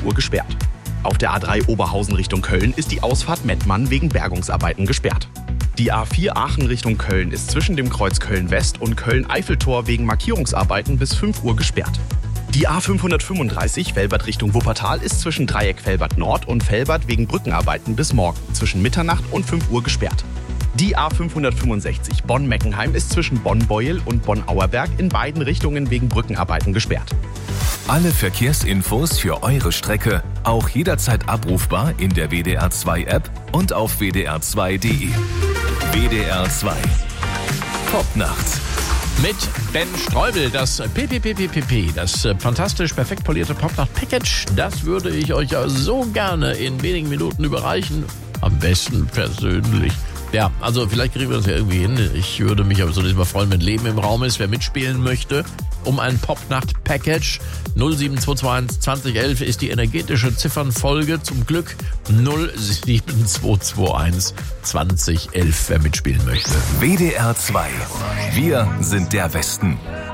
Uhr gesperrt. Auf der A3 Oberhausen Richtung Köln ist die Ausfahrt Mettmann wegen Bergungsarbeiten gesperrt. Die A4 Aachen Richtung Köln ist zwischen dem Kreuz Köln-West und Köln-Eiffeltor wegen Markierungsarbeiten bis 5 Uhr gesperrt. Die A535 Velbert Richtung Wuppertal ist zwischen Dreieck Velbert Nord und Velbert wegen Brückenarbeiten bis morgen zwischen Mitternacht und 5 Uhr gesperrt. Die A565 Bonn-Meckenheim ist zwischen Bonn-Beuel und Bonn-Auerberg in beiden Richtungen wegen Brückenarbeiten gesperrt. Alle Verkehrsinfos für eure Strecke auch jederzeit abrufbar in der WDR 2 App und auf wdr2.de. WDR 2 Popnacht. Mit Ben Streubel, das PPPPP, das fantastisch perfekt polierte Popnacht-Package, das würde ich euch ja so gerne in wenigen Minuten überreichen. Am besten persönlich. Ja, also vielleicht kriegen wir das ja irgendwie hin. Ich würde mich aber so diesmal freuen, wenn Leben im Raum ist. Wer mitspielen möchte, um ein Popnacht-Package. 07221 2011 ist die energetische Ziffernfolge. Zum Glück 07221 2011, wer mitspielen möchte. WDR 2. Wir sind der Westen.